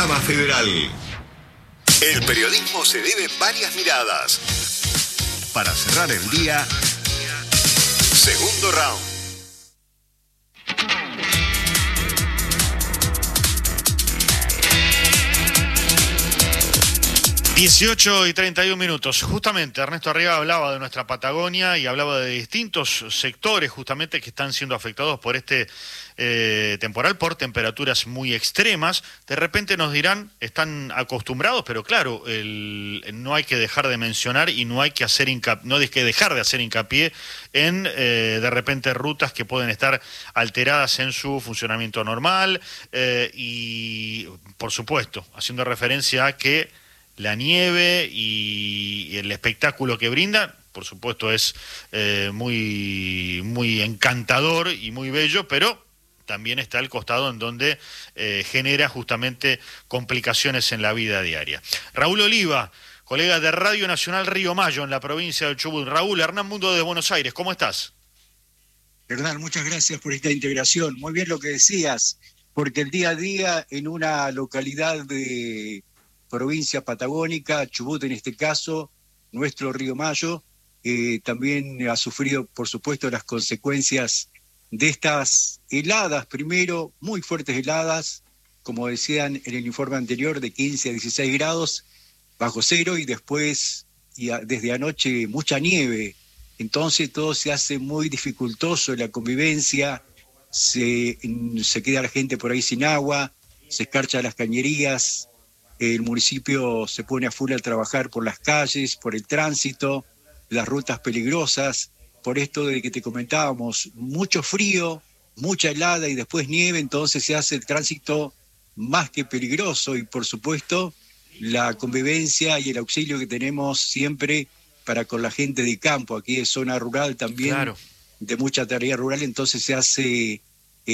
Panorama Federal. El periodismo se debe varias miradas. Para cerrar el día, segundo round. 18:31. Justamente Ernesto Arriaga hablaba de nuestra Patagonia y hablaba de distintos sectores justamente que están siendo afectados por este temporal, por temperaturas muy extremas. De repente nos dirán, están acostumbrados, pero claro, no hay que dejar de mencionar y no hay que dejar de hacer hincapié en de repente rutas que pueden estar alteradas en su funcionamiento normal y por supuesto haciendo referencia a que la nieve y el espectáculo que brinda, por supuesto, es muy, muy encantador y muy bello, pero también está el costado en donde genera justamente complicaciones en la vida diaria. Raúl Oliva, colega de Radio Nacional Río Mayo en la provincia del Chubut. Raúl, Hernán Mundo de Buenos Aires, ¿cómo estás? Hernán, muchas gracias por esta integración. Muy bien lo que decías, porque el día a día en una localidad de provincia patagónica, Chubut en este caso, nuestro Río Mayo, también ha sufrido, por supuesto, las consecuencias de estas heladas, primero muy fuertes heladas, como decían en el informe anterior, de 15 a 16 grados bajo cero, y después, desde anoche, mucha nieve. Entonces todo se hace muy dificultoso, la convivencia, se queda la gente por ahí sin agua, se escarcha las cañerías. El municipio se pone a full a trabajar por las calles, por el tránsito, las rutas peligrosas, por esto de que te comentábamos, mucho frío, mucha helada y después nieve, entonces se hace el tránsito más que peligroso y por supuesto la convivencia y el auxilio que tenemos siempre para con la gente de campo. Aquí es zona rural también, claro, de mucha tarea rural, entonces se hace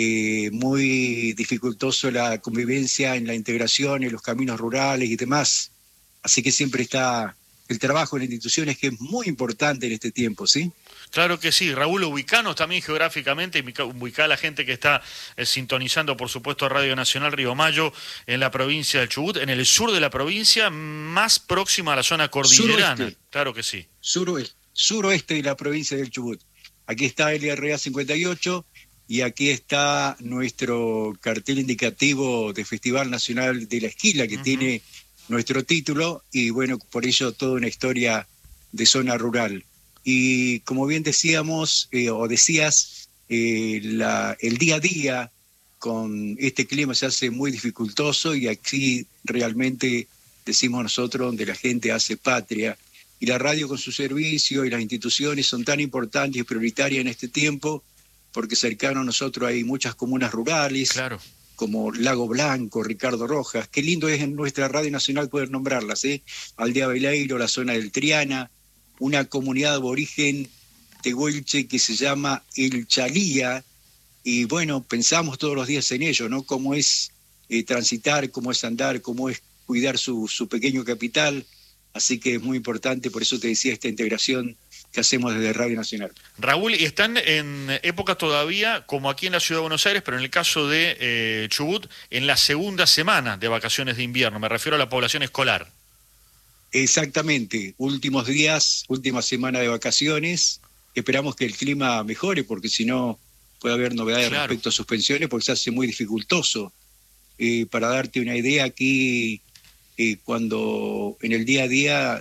muy dificultoso la convivencia en la integración, en los caminos rurales y demás. Así que siempre está el trabajo en las instituciones, que es muy importante en este tiempo, ¿sí? Claro que sí. Raúl, ubicanos también geográficamente, ubicar a la gente que está sintonizando, por supuesto, Radio Nacional Río Mayo en la provincia del Chubut, en el sur de la provincia, más próxima a la zona cordillerana. Suroeste. Claro que sí. Suroeste de la provincia del Chubut. Aquí está el LRA 58 y aquí está nuestro cartel indicativo de Festival Nacional de la Esquila, que tiene nuestro título, y bueno, por ello toda una historia de zona rural. Y como bien decíamos, o decías, el día a día con este clima se hace muy dificultoso, y aquí realmente decimos nosotros donde la gente hace patria, y la radio con su servicio y las instituciones son tan importantes y prioritarias en este tiempo, porque cercano a nosotros hay muchas comunas rurales, claro, como Lago Blanco, Ricardo Rojas. Qué lindo es en nuestra Radio Nacional poder nombrarlas, Aldea Beleiro, la zona del Triana, una comunidad aborigen tehuelche que se llama El Chalía, y bueno, pensamos todos los días en ello, ¿no? Cómo es transitar, cómo es andar, cómo es cuidar su pequeño capital. Así que es muy importante, por eso te decía, esta integración que hacemos desde Radio Nacional. Raúl, y están en época todavía, como aquí en la Ciudad de Buenos Aires, pero en el caso de Chubut, en la segunda semana de vacaciones de invierno, me refiero a la población escolar. Exactamente, últimos días, última semana de vacaciones, esperamos que el clima mejore, porque si no puede haber novedades, claro, respecto a suspensiones, porque se hace muy dificultoso. Para darte una idea, aquí cuando en el día a día...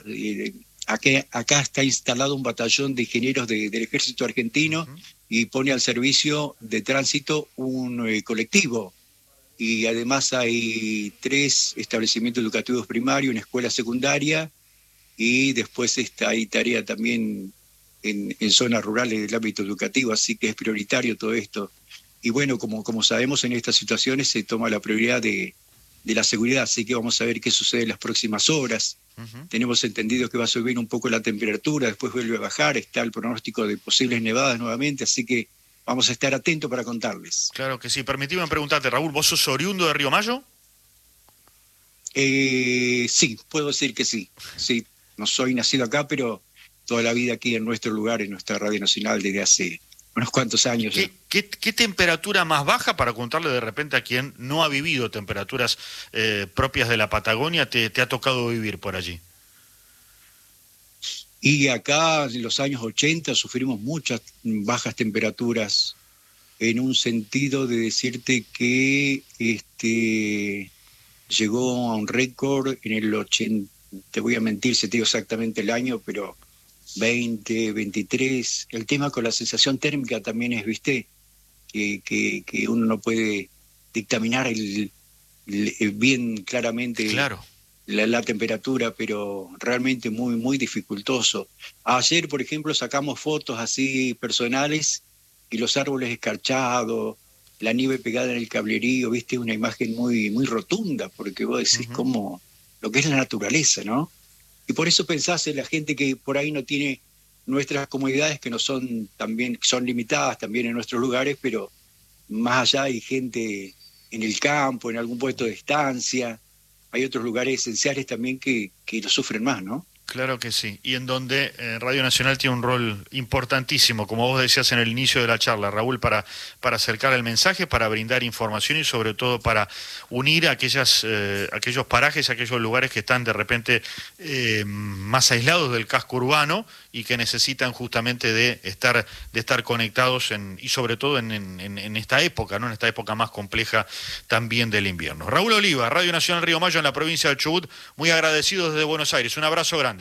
Acá está instalado un batallón de ingenieros del Ejército Argentino y pone al servicio de tránsito un colectivo. Y además hay 3 establecimientos educativos primarios, una escuela secundaria, y después hay tarea también en zonas rurales del ámbito educativo, así que es prioritario todo esto. Y bueno, como sabemos, en estas situaciones se toma la prioridad de la seguridad, así que vamos a ver qué sucede en las próximas horas. Tenemos entendido que va a subir un poco la temperatura, después vuelve a bajar, está el pronóstico de posibles nevadas nuevamente, así que vamos a estar atentos para contarles. Claro que sí. Permitime preguntarte, Raúl, ¿vos sos oriundo de Río Mayo? Sí, puedo decir que sí. Sí, no soy nacido acá, pero toda la vida aquí en nuestro lugar, en nuestra Radio Nacional, desde hace unos cuantos años. ¿Qué temperatura más baja, para contarle de repente a quien no ha vivido temperaturas propias de la Patagonia, te ha tocado vivir por allí? Y acá en los años 80 sufrimos muchas bajas temperaturas, en un sentido de decirte que llegó a un récord en el 80, te voy a mentir si te digo exactamente el año, pero 20, 23. El tema con la sensación térmica también es, viste, que uno no puede dictaminar bien claramente. Claro. La temperatura, pero realmente muy, muy dificultoso. Ayer, por ejemplo, sacamos fotos así personales y los árboles escarchados, la nieve pegada en el cablerío, viste, una imagen muy, muy rotunda, porque vos decís como lo que es la naturaleza, ¿no? Y por eso pensás en la gente que por ahí no tiene nuestras comodidades, que no son también, son limitadas también en nuestros lugares, pero más allá hay gente en el campo, en algún puesto de estancia. Hay otros lugares esenciales también que lo sufren más, ¿no? Claro que sí, y en donde Radio Nacional tiene un rol importantísimo, como vos decías en el inicio de la charla, Raúl, para acercar el mensaje, para brindar información y sobre todo para unir aquellos parajes, aquellos lugares que están de repente más aislados del casco urbano y que necesitan justamente de estar conectados y sobre todo en esta época, ¿no? En esta época más compleja también del invierno. Raúl Oliva, Radio Nacional Río Mayo en la provincia del Chubut, muy agradecido desde Buenos Aires, un abrazo grande.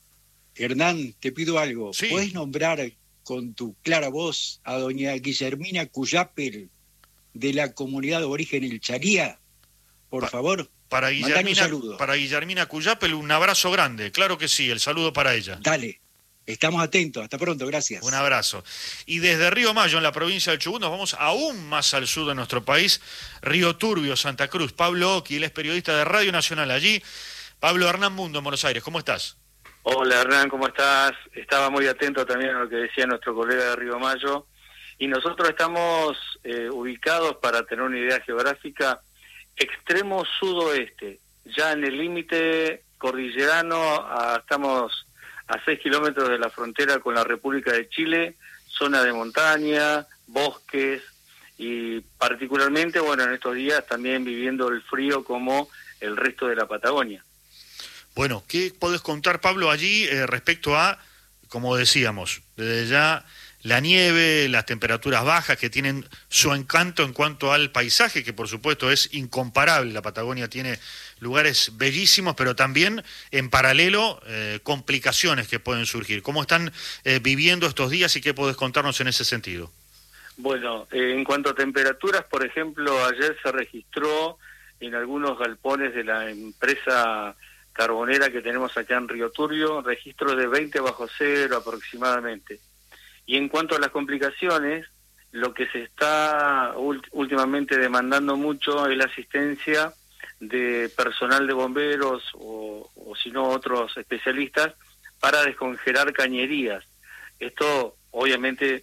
Hernán, te pido algo. Sí. ¿Puedes nombrar con tu clara voz a doña Guillermina Cuyapel de la comunidad de origen El Charía? Por favor, para mandale un saludo. Para Guillermina Cuyapel, un abrazo grande. Claro que sí, el saludo para ella. Dale, estamos atentos. Hasta pronto, gracias. Un abrazo. Y desde Río Mayo, en la provincia del Chubut, nos vamos aún más al sur de nuestro país, Río Turbio, Santa Cruz. Pablo Oqui, él es periodista de Radio Nacional allí. Pablo, Hernán Mundo, en Buenos Aires, ¿cómo estás? Hola Hernán, ¿cómo estás? Estaba muy atento también a lo que decía nuestro colega de Río Mayo. Y nosotros estamos ubicados, para tener una idea geográfica, extremo sudoeste, ya en el límite cordillerano, estamos a 6 kilómetros de la frontera con la República de Chile, zona de montaña, bosques, y particularmente, bueno, en estos días también viviendo el frío como el resto de la Patagonia. Bueno, ¿qué podés contar, Pablo, allí respecto a, como decíamos, desde ya la nieve, las temperaturas bajas que tienen su encanto en cuanto al paisaje, que por supuesto es incomparable? La Patagonia tiene lugares bellísimos, pero también en paralelo complicaciones que pueden surgir. ¿Cómo están viviendo estos días y qué podés contarnos en ese sentido? Bueno, en cuanto a temperaturas, por ejemplo, ayer se registró en algunos galpones de la empresa carbonera que tenemos acá en Río Turbio, registro de 20 bajo cero aproximadamente. Y en cuanto a las complicaciones, lo que se está últimamente demandando mucho es la asistencia de personal de bomberos o si no otros especialistas para descongelar cañerías. Esto obviamente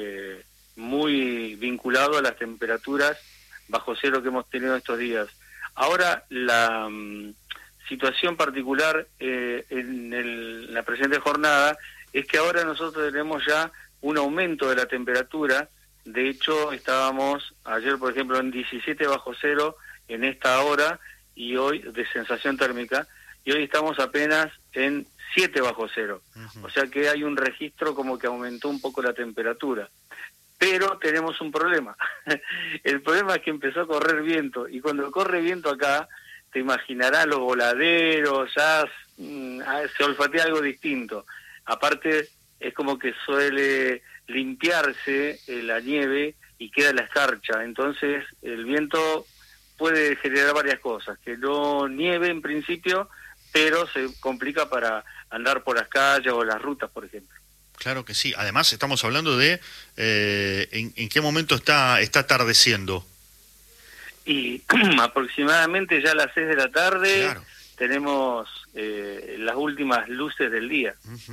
muy vinculado a las temperaturas bajo cero que hemos tenido estos días. Ahora la situación particular en la presente jornada es que ahora nosotros tenemos ya un aumento de la temperatura. De hecho, estábamos ayer, por ejemplo, en 17 bajo cero en esta hora, y hoy de sensación térmica, y hoy estamos apenas en 7 bajo cero. O sea que hay un registro como que aumentó un poco la temperatura. Pero tenemos un problema. El problema es que empezó a correr viento, y cuando corre viento acá, te imaginarás los voladeros, ya se olfatea algo distinto. Aparte, es como que suele limpiarse la nieve y queda la escarcha. Entonces, el viento puede generar varias cosas. Que no nieve en principio, pero se complica para andar por las calles o las rutas, por ejemplo. Claro que sí. Además, estamos hablando de en qué momento está atardeciendo. Y aproximadamente ya a las 6 de la tarde, claro, tenemos las últimas luces del día.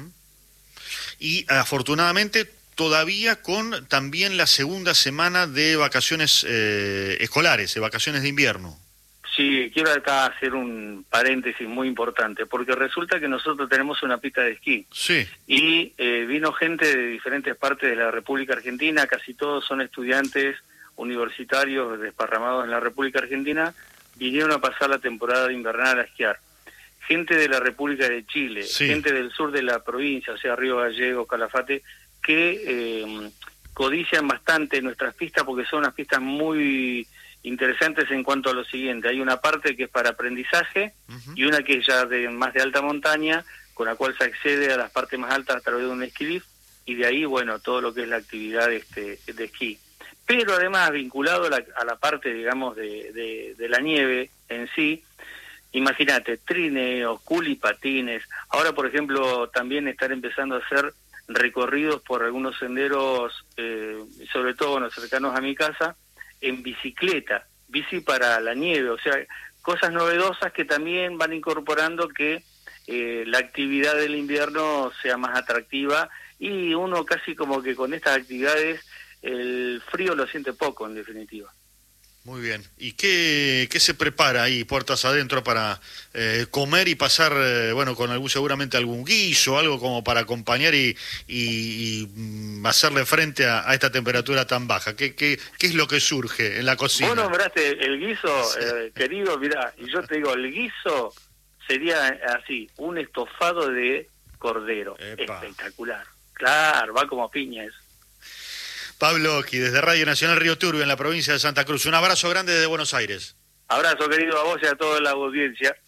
Y afortunadamente todavía con también la segunda semana de vacaciones escolares, de vacaciones de invierno. Sí, quiero acá hacer un paréntesis muy importante, porque resulta que nosotros tenemos una pista de esquí. Sí. Y vino gente de diferentes partes de la República Argentina, casi todos son estudiantes universitarios desparramados en la República Argentina, vinieron a pasar la temporada invernal a esquiar. Gente de la República de Chile, sí, gente del sur de la provincia, o sea, Río Gallegos, Calafate, que codician bastante nuestras pistas porque son unas pistas muy interesantes en cuanto a lo siguiente. Hay una parte que es para aprendizaje y una que es ya más de alta montaña, con la cual se accede a las partes más altas a través de un esquí lift, y de ahí, bueno, todo lo que es la actividad de esquí. Pero además, vinculado a la parte, digamos, de la nieve en sí, imagínate, trineos, culipatines. Ahora, por ejemplo, también están empezando a hacer recorridos por algunos senderos, sobre todo, bueno, cercanos a mi casa, en bicicleta, bici para la nieve, o sea, cosas novedosas que también van incorporando que la actividad del invierno sea más atractiva, y uno casi como que con estas actividades el frío lo siente poco, en definitiva. Muy bien. ¿Y qué se prepara ahí, puertas adentro, para comer y pasar, bueno, con seguramente algún guiso, algo como para acompañar y hacerle frente a esta temperatura tan baja? ¿Qué es lo que surge en la cocina? Vos nombraste el guiso, sí. Querido, mirá, y yo te digo, el guiso sería así, un estofado de cordero. Epa. Espectacular. Claro, va como piña eso. Pablo Oski, desde Radio Nacional Río Turbio, en la provincia de Santa Cruz. Un abrazo grande desde Buenos Aires. Abrazo, querido, a vos y a toda la audiencia.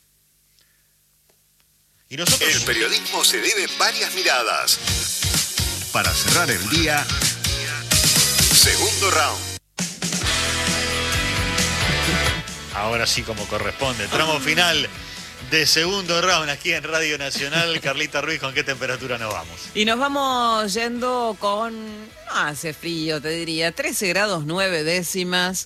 Y nosotros... El periodismo se debe varias miradas. Para cerrar el día, segundo round. Ahora sí, como corresponde. Tramo final de segundo round aquí en Radio Nacional. Carlita Ruiz, ¿con qué temperatura nos vamos? Y nos vamos yendo con... hace frío, te diría, 13 grados 9 décimas.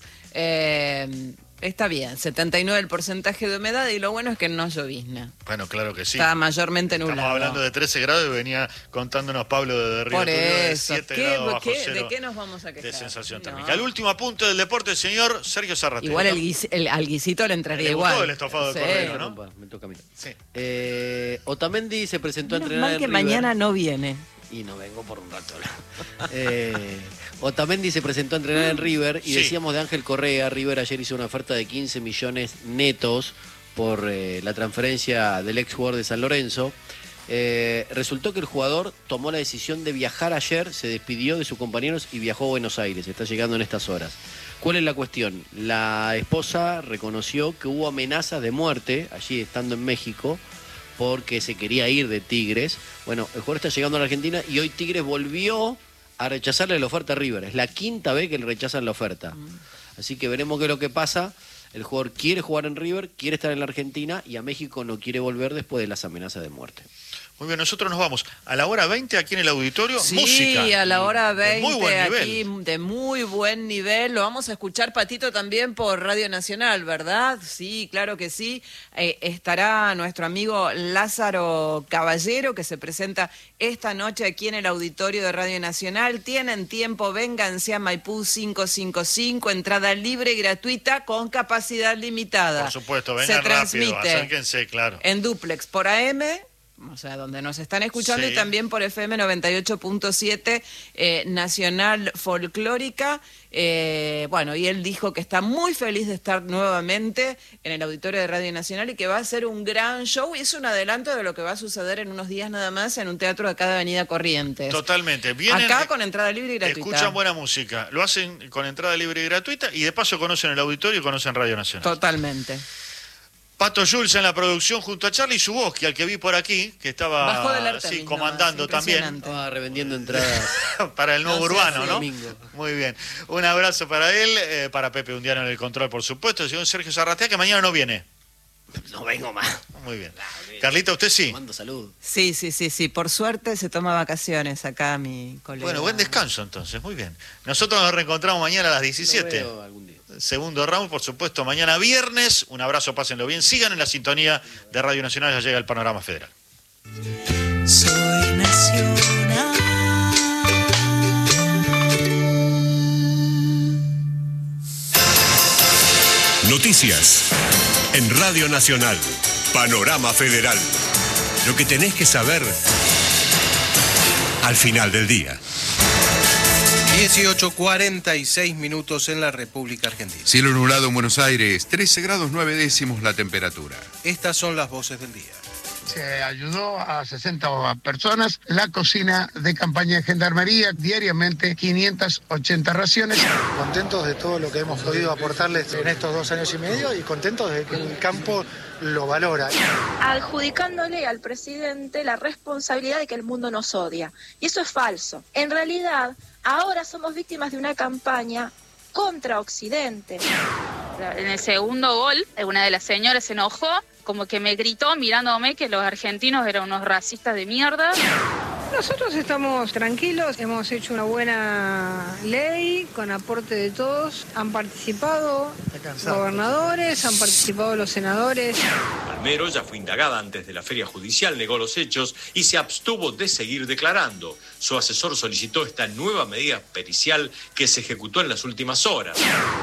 Está bien, 79 el porcentaje de humedad, y lo bueno es que no llovizna. Bueno, claro que sí. Está mayormente nublado. Estamos hablando de 13 grados y venía contándonos Pablo de Río Turbio de 7 grados bajo cero. ¿De qué nos vamos a quejar? De sensación térmica. El último apunte del deporte, señor Sergio Zarratea. Igual al guisito le entraría igual. Gustó el estofado de cordero, ¿no? Me toca a mí. Sí. Otamendi se presentó a Menos entrenar mal que en River. mañana no viene. Y no vengo por un rato. Otamendi se presentó a entrenar en River y decíamos de Ángel Correa. River ayer hizo una oferta de 15 millones netos por la transferencia del ex jugador de San Lorenzo. Resultó que el jugador tomó la decisión de viajar ayer, se despidió de sus compañeros y viajó a Buenos Aires. Está llegando en estas horas. ¿Cuál es la cuestión? La esposa reconoció que hubo amenazas de muerte allí estando en México, porque se quería ir de Tigres. Bueno, el jugador está llegando a la Argentina y hoy Tigres volvió a rechazarle la oferta a River. Es la quinta vez que le rechazan la oferta. Así que veremos qué es lo que pasa. El jugador quiere jugar en River, quiere estar en la Argentina, y a México no quiere volver después de las amenazas de muerte. Muy bien, nosotros nos vamos a la hora 20 aquí en el auditorio. Sí, música. Sí, a la hora 20 muy buen aquí, de muy buen nivel. Lo vamos a escuchar, Patito, también por Radio Nacional, ¿verdad? Sí, claro que sí. Estará nuestro amigo Lázaro Caballero, que se presenta esta noche aquí en el auditorio de Radio Nacional. Tienen tiempo, vénganse a Maipú 555, entrada libre y gratuita con capacidad limitada. Por supuesto, vengan rápido, acérquense, claro. En duplex por AM, o sea, donde nos están escuchando, y también por FM 98.7 Nacional Folclórica. Bueno, y él dijo que está muy feliz de estar nuevamente en el auditorio de Radio Nacional y que va a ser un gran show, y es un adelanto de lo que va a suceder en unos días nada más en un teatro de acá de Avenida Corrientes. Totalmente. Vienen, acá con entrada libre y gratuita. Escuchan buena música, lo hacen con entrada libre y gratuita, y de paso conocen el auditorio y conocen Radio Nacional. Totalmente. Pato Jules en la producción junto a Charlie Zuboski, al que vi por aquí, que estaba comandando también. Estaba revendiendo entradas para el nuevo urbano, ¿no? Domingo. Muy bien. Un abrazo para él, para Pepe Undiano en el control, por supuesto. El señor Sergio Zarratea, que mañana no viene. No vengo más. Muy bien. Carlita, ¿usted sí? Mando salud. Sí. Por suerte se toma vacaciones acá mi colega. Bueno, buen descanso entonces. Muy bien. Nosotros nos reencontramos mañana a las 17. Lo veo algún día. Segundo round, por supuesto, mañana viernes. Un abrazo, pásenlo bien. Sigan en la sintonía de Radio Nacional, ya llega el Panorama Federal. Soy nacional. Noticias. Noticias. En Radio Nacional. Panorama Federal. Lo que tenés que saber al final del día. 18:46 minutos en la República Argentina. Cielo nublado en Buenos Aires, 13 grados 9 décimos la temperatura. Estas son las voces del día. Se ayudó a 60 personas. La cocina de campaña de Gendarmería, diariamente 580 raciones. Contentos de todo lo que hemos podido aportarles en estos 2 años y medio y contentos de que el campo lo valora. Adjudicándole al presidente la responsabilidad de que el mundo nos odia. Y eso es falso. En realidad, ahora somos víctimas de una campaña contra Occidente. En el segundo gol, una de las señoras se enojó, como que me gritó mirándome que los argentinos eran unos racistas de mierda. Nosotros estamos tranquilos, hemos hecho una buena ley con aporte de todos. Han participado gobernadores, han participado los senadores. Palmero ya fue indagada antes de la feria judicial, negó los hechos y se abstuvo de seguir declarando. Su asesor solicitó esta nueva medida pericial que se ejecutó en las últimas horas.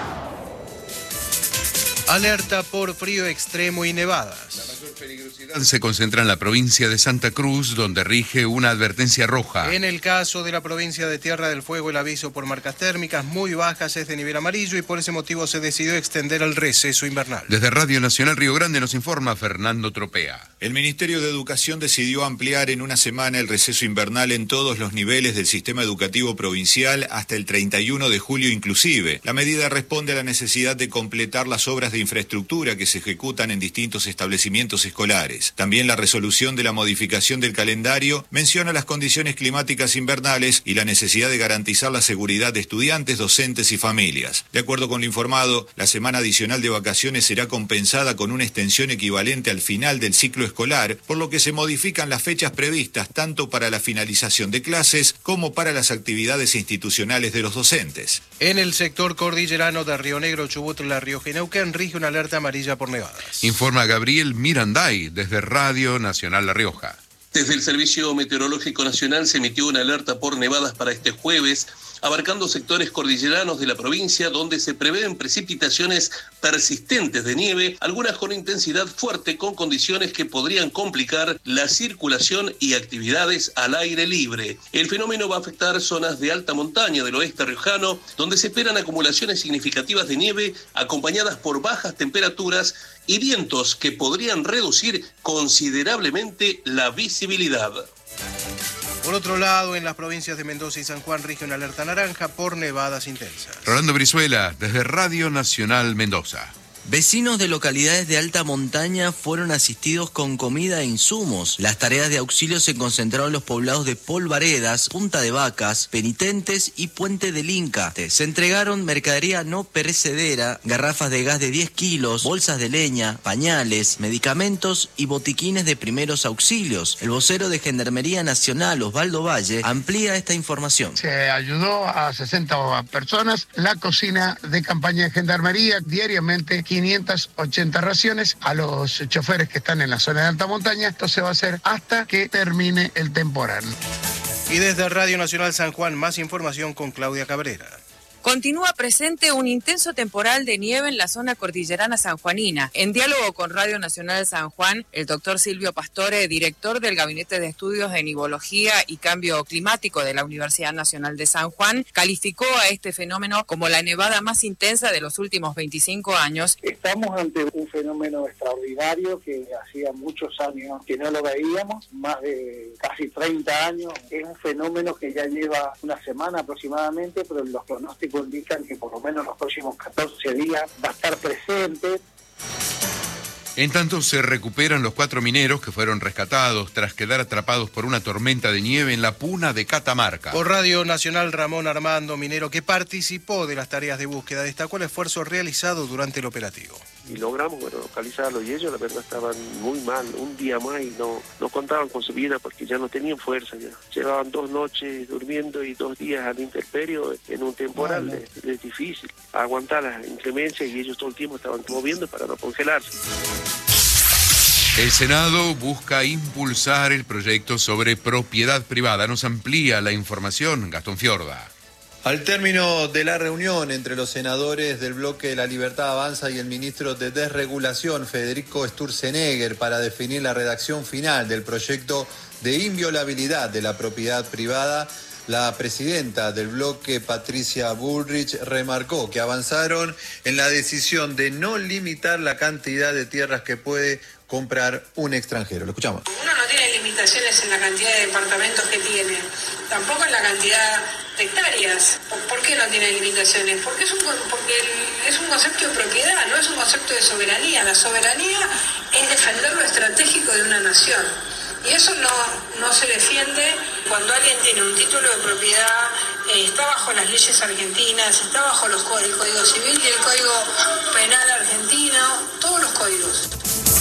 Alerta por frío extremo y nevadas. La mayor peligrosidad se concentra en la provincia de Santa Cruz, donde rige una advertencia roja. En el caso de la provincia de Tierra del Fuego, el aviso por marcas térmicas muy bajas es de nivel amarillo y por ese motivo se decidió extender el receso invernal. Desde Radio Nacional Río Grande nos informa Fernando Tropea. El Ministerio de Educación decidió ampliar en una semana el receso invernal en todos los niveles del sistema educativo provincial hasta el 31 de julio inclusive. La medida responde a la necesidad de completar las obras de infraestructura que se ejecutan en distintos establecimientos escolares. También la resolución de la modificación del calendario menciona las condiciones climáticas invernales y la necesidad de garantizar la seguridad de estudiantes, docentes y familias. De acuerdo con lo informado, la semana adicional de vacaciones será compensada con una extensión equivalente al final del ciclo escolar, por lo que se modifican las fechas previstas tanto para la finalización de clases como para las actividades institucionales de los docentes. En el sector cordillerano de Río Negro, Chubut, La Rioja y Neuquén rige una alerta amarilla por nevadas. Informa Gabriel Miranday desde Radio Nacional La Rioja. Desde el Servicio Meteorológico Nacional se emitió una alerta por nevadas para este jueves, abarcando sectores cordilleranos de la provincia donde se prevén precipitaciones persistentes de nieve, algunas con intensidad fuerte con condiciones que podrían complicar la circulación y actividades al aire libre. El fenómeno va a afectar zonas de alta montaña del oeste riojano, donde se esperan acumulaciones significativas de nieve acompañadas por bajas temperaturas y vientos que podrían reducir considerablemente la visibilidad. Por otro lado, en las provincias de Mendoza y San Juan rige una alerta naranja por nevadas intensas. Rolando Brizuela, desde Radio Nacional Mendoza. Vecinos de localidades de alta montaña fueron asistidos con comida e insumos. Las tareas de auxilio se concentraron en los poblados de Polvaredas, Punta de Vacas, Penitentes y Puente del Inca. Se entregaron mercadería no perecedera, garrafas de gas de 10 kilos, bolsas de leña, pañales, medicamentos y botiquines de primeros auxilios. El vocero de Gendarmería Nacional, Osvaldo Valle, amplía esta información. Se ayudó a 60 personas. La cocina de campaña de Gendarmería, diariamente 580 raciones a los choferes que están en la zona de alta montaña. Esto se va a hacer hasta que termine el temporal. Y desde Radio Nacional San Juan, más información con Claudia Cabrera. Continúa presente un intenso temporal de nieve en la zona cordillerana sanjuanina. En diálogo con Radio Nacional San Juan, el doctor Silvio Pastore, director del Gabinete de Estudios de Nivología y Cambio Climático de la Universidad Nacional de San Juan, calificó a este fenómeno como la nevada más intensa de los últimos 25 años. Estamos ante un fenómeno extraordinario que hacía muchos años que no lo veíamos, más de casi 30 años. Es un fenómeno que ya lleva una semana aproximadamente, pero los pronósticos indican que por lo menos los próximos 14 días va a estar presente. En tanto, se recuperan los 4 mineros que fueron rescatados tras quedar atrapados por una tormenta de nieve en la Puna de Catamarca. Por Radio Nacional, Ramón Armando, minero que participó de las tareas de búsqueda, destacó el esfuerzo realizado durante el operativo. Y logramos localizarlo y ellos la verdad estaban muy mal, un día más y no contaban con su vida porque ya no tenían fuerza. Ya llevaban 2 noches durmiendo y 2 días al intemperio en un temporal. Es difícil aguantar las inclemencias y ellos todo el tiempo estaban moviendo para no congelarse. El Senado busca impulsar el proyecto sobre propiedad privada. Nos amplía la información Gastón Fiorda. Al término de la reunión entre los senadores del bloque La Libertad Avanza y el ministro de Desregulación, Federico Sturzenegger, para definir la redacción final del proyecto de inviolabilidad de la propiedad privada, la presidenta del bloque, Patricia Bullrich, remarcó que avanzaron en la decisión de no limitar la cantidad de tierras que puede comprar un extranjero. Lo escuchamos. Uno no tiene limitaciones en la cantidad de departamentos que tiene, tampoco en la cantidad de hectáreas. ¿Por qué no tiene limitaciones? Porque es un concepto de propiedad, no es un concepto de soberanía. La soberanía es defender lo estratégico de una nación. Y eso no se defiende cuando alguien tiene un título de propiedad, está bajo las leyes argentinas, está bajo el Código Civil y el Código Penal argentino, todos los códigos.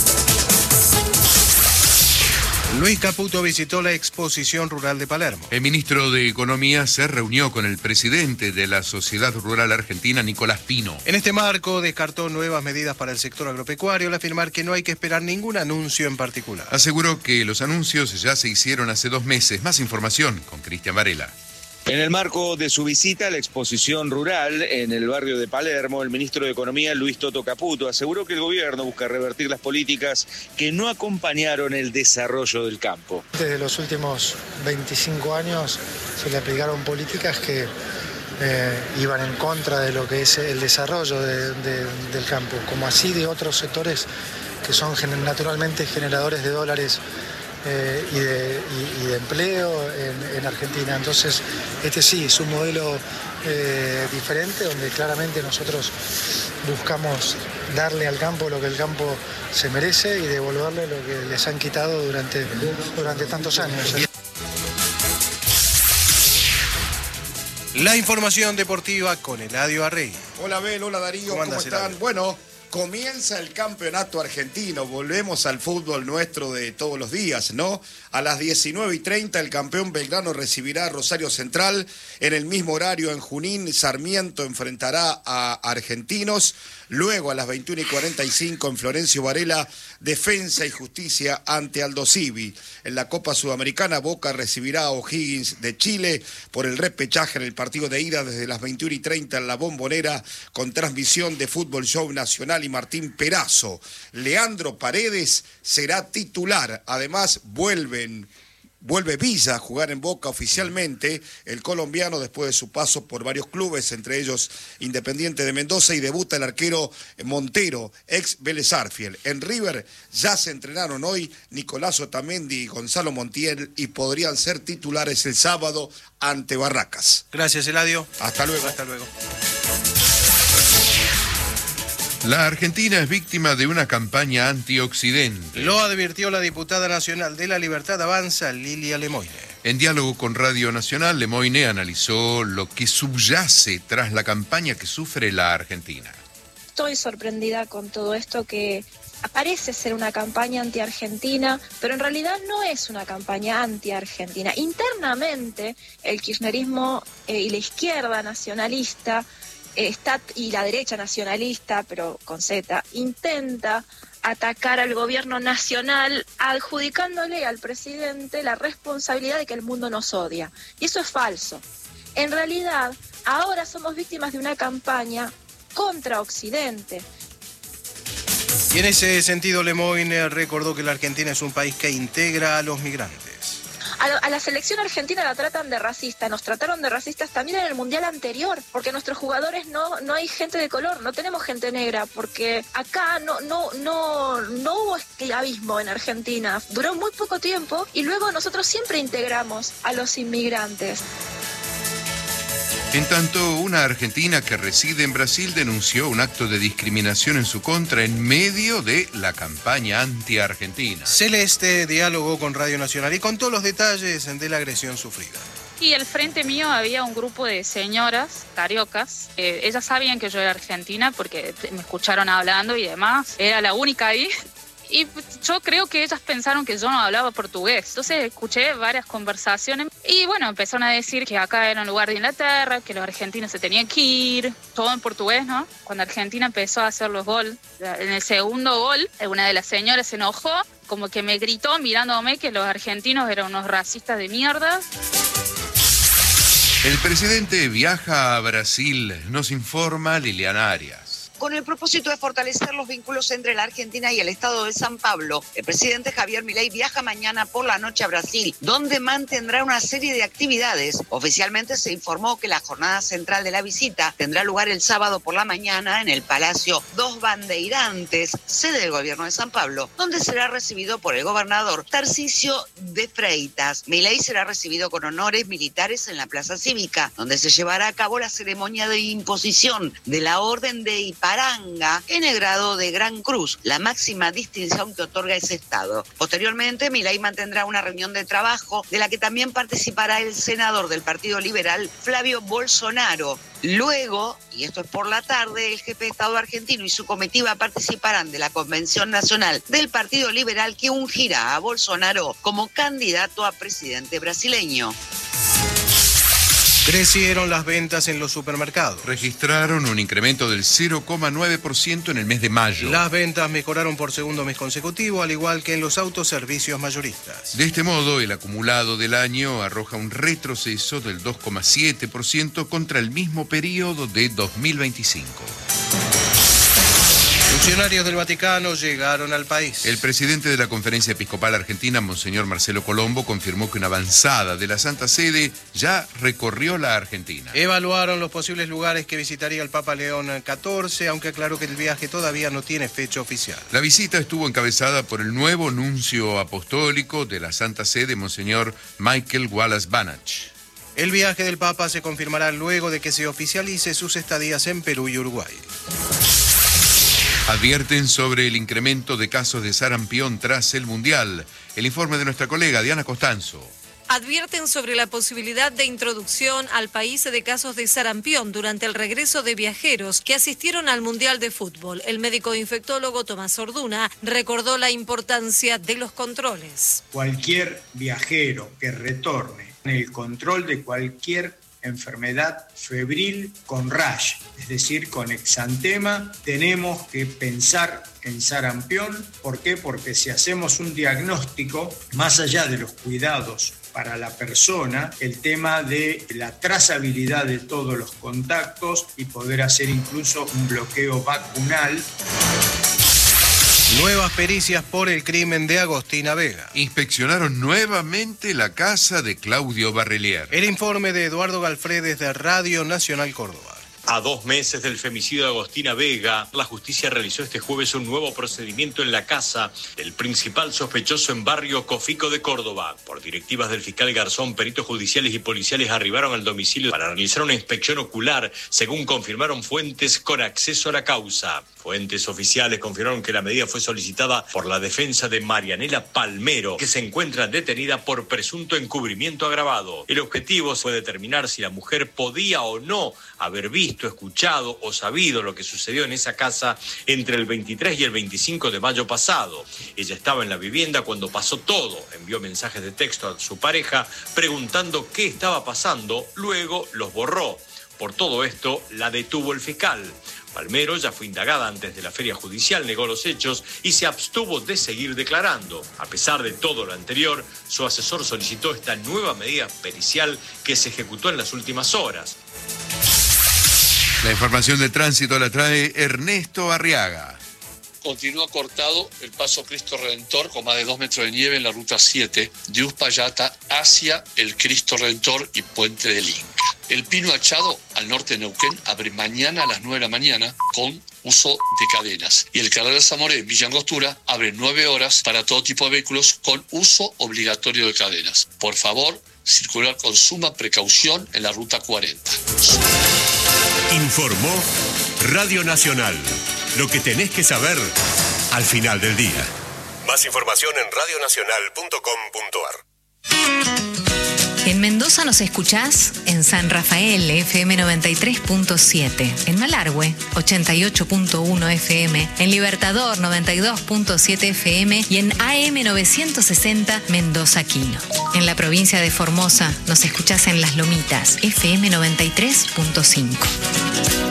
Luis Caputo visitó la exposición rural de Palermo. El ministro de Economía se reunió con el presidente de la Sociedad Rural Argentina, Nicolás Pino. En este marco descartó nuevas medidas para el sector agropecuario al afirmar que no hay que esperar ningún anuncio en particular. Aseguró que los anuncios ya se hicieron hace 2 meses. Más información con Cristian Varela. En el marco de su visita a la exposición rural en el barrio de Palermo, el ministro de Economía, Luis Toto Caputo, aseguró que el gobierno busca revertir las políticas que no acompañaron el desarrollo del campo. Desde los últimos 25 años se le aplicaron políticas que iban en contra de lo que es el desarrollo del campo, como así de otros sectores que son naturalmente generadores de dólares y de empleo en Argentina. Entonces, este sí es un modelo diferente, donde claramente nosotros buscamos darle al campo lo que el campo se merece y devolverle lo que les han quitado durante tantos años. La información deportiva con Eladio Arrey. Hola Abel, hola Darío, ¿cómo están? Bueno, comienza el campeonato argentino, volvemos al fútbol nuestro de todos los días, ¿no? A las 19:30 el campeón Belgrano recibirá a Rosario Central, en el mismo horario en Junín, Sarmiento enfrentará a Argentinos, luego a las 21:45 en Florencio Varela, Defensa y Justicia ante Aldo Civi. En la Copa Sudamericana, Boca recibirá a O'Higgins de Chile por el repechaje en el partido de ida desde las 21:30 en la Bombonera, con transmisión de Fútbol Show Nacional y Martín Perazo. Leandro Paredes será titular. Además, vuelve Villa a jugar en Boca oficialmente, el colombiano, después de su paso por varios clubes, entre ellos Independiente de Mendoza, y debuta el arquero Montero, ex Vélez Sarsfield. En River ya se entrenaron hoy Nicolás Otamendi y Gonzalo Montiel y podrían ser titulares el sábado ante Barracas. Gracias, Eladio. Hasta luego. Hasta luego. La Argentina es víctima de una campaña antioccidente. Lo advirtió la diputada nacional de La Libertad Avanza, Lilia Lemoyne. En diálogo con Radio Nacional, Lemoyne analizó lo que subyace tras la campaña que sufre la Argentina. Estoy sorprendida con todo esto que parece ser una campaña anti-argentina, pero en realidad no es una campaña anti-argentina. Internamente, el kirchnerismo y la izquierda nacionalista y la derecha nacionalista, pero con Z, intenta atacar al gobierno nacional adjudicándole al presidente la responsabilidad de que el mundo nos odia. Y eso es falso. En realidad, ahora somos víctimas de una campaña contra Occidente. Y en ese sentido, Lemoyne recordó que la Argentina es un país que integra a los migrantes. A la selección argentina la tratan de racista, nos trataron de racistas también en el mundial anterior, porque nuestros jugadores no hay gente de color, no tenemos gente negra, porque acá no hubo esclavismo en Argentina, duró muy poco tiempo y luego nosotros siempre integramos a los inmigrantes. En tanto, una argentina que reside en Brasil denunció un acto de discriminación en su contra en medio de la campaña anti-argentina. Celeste dialogó con Radio Nacional y contó los detalles de la agresión sufrida. Y al frente mío había un grupo de señoras cariocas. Ellas sabían que yo era argentina porque me escucharon hablando y demás. Era la única ahí. Y yo creo que ellas pensaron que yo no hablaba portugués. Entonces escuché varias conversaciones y bueno, empezaron a decir que acá era un lugar de Inglaterra, que los argentinos se tenían que ir, todo en portugués, ¿no? Cuando Argentina empezó a hacer los goles, en el segundo gol, una de las señoras se enojó, como que me gritó mirándome que los argentinos eran unos racistas de mierda. El presidente viaja a Brasil, nos informa Liliana Arias. Con el propósito de fortalecer los vínculos entre la Argentina y el estado de San Pablo, el presidente Javier Milei viaja mañana por la noche a Brasil, donde mantendrá una serie de actividades. Oficialmente se informó que la jornada central de la visita tendrá lugar el sábado por la mañana en el Palacio Dos Bandeirantes, sede del gobierno de San Pablo, donde será recibido por el gobernador Tarcísio de Freitas. Milei será recibido con honores militares en la Plaza Cívica, donde se llevará a cabo la ceremonia de imposición de la Orden de Iparanga en el grado de Gran Cruz, la máxima distinción que otorga ese estado. Posteriormente, Milei mantendrá una reunión de trabajo de la que también participará el senador del Partido Liberal, Flavio Bolsonaro. Luego, y esto es por la tarde, el jefe de Estado argentino y su comitiva participarán de la Convención Nacional del Partido Liberal que ungirá a Bolsonaro como candidato a presidente brasileño. Crecieron las ventas en los supermercados. Registraron un incremento del 0,9% en el mes de mayo. Las ventas mejoraron por segundo mes consecutivo, al igual que en los autoservicios mayoristas. De este modo, el acumulado del año arroja un retroceso del 2,7% contra el mismo periodo de 2025. Funcionarios del Vaticano llegaron al país. El presidente de la Conferencia Episcopal Argentina, Monseñor Marcelo Colombo, confirmó que una avanzada de la Santa Sede ya recorrió la Argentina. Evaluaron los posibles lugares que visitaría el Papa León XIV, aunque aclaró que el viaje todavía no tiene fecha oficial. La visita estuvo encabezada por el nuevo nuncio apostólico de la Santa Sede, Monseñor Michael Wallace Banach. El viaje del Papa se confirmará luego de que se oficialice sus estadías en Perú y Uruguay. Advierten sobre el incremento de casos de sarampión tras el Mundial. El informe de nuestra colega Diana Costanzo. Advierten sobre la posibilidad de introducción al país de casos de sarampión durante el regreso de viajeros que asistieron al Mundial de Fútbol. El médico infectólogo Tomás Orduna recordó la importancia de los controles. Cualquier viajero que retorne en el control de cualquier enfermedad febril con rash, es decir, con exantema, tenemos que pensar en sarampión. ¿Por qué? Porque si hacemos un diagnóstico, más allá de los cuidados para la persona, el tema de la trazabilidad de todos los contactos y poder hacer incluso un bloqueo vacunal. Nuevas pericias por el crimen de Agostina Vega. Inspeccionaron nuevamente la casa de Claudio Barrelier. El informe de Eduardo Galfredes de Radio Nacional Córdoba. A 2 meses del femicidio de Agostina Vega, la justicia realizó este jueves un nuevo procedimiento en la casa del principal sospechoso en barrio Cofico de Córdoba. Por directivas del fiscal Garzón, peritos judiciales y policiales arribaron al domicilio para realizar una inspección ocular, según confirmaron fuentes con acceso a la causa. Fuentes oficiales confirmaron que la medida fue solicitada por la defensa de Marianela Palmero, que se encuentra detenida por presunto encubrimiento agravado. El objetivo fue determinar si la mujer podía o no haber visto, escuchado o sabido lo que sucedió en esa casa entre el 23 y el 25 de mayo pasado. Ella estaba en la vivienda cuando pasó todo. Envió mensajes de texto a su pareja preguntando qué estaba pasando, luego los borró. Por todo esto, la detuvo el fiscal. Palmero ya fue indagada antes de la feria judicial, negó los hechos y se abstuvo de seguir declarando. A pesar de todo lo anterior, su asesor solicitó esta nueva medida pericial que se ejecutó en las últimas horas. La información de tránsito la trae Ernesto Arriaga. Continúa cortado el paso Cristo Redentor con más de 2 metros de nieve en la ruta 7 de Uspallata hacia el Cristo Redentor y Puente del Inca. El Pino Achado, al norte de Neuquén, abre mañana a las 9 de la mañana con uso de cadenas. Y el Carrera Zamoré, Villa Angostura, abre 9 horas para todo tipo de vehículos con uso obligatorio de cadenas. Por favor, circular con suma precaución en la ruta 40. Informó Radio Nacional. Lo que tenés que saber al final del día. Más información en radionacional.com.ar. En Mendoza nos escuchás en San Rafael, FM 93.7, en Malargüe, 88.1 FM, en Libertador, 92.7 FM y en AM 960 Mendoza Quino. En la provincia de Formosa nos escuchás en Las Lomitas, FM 93.5.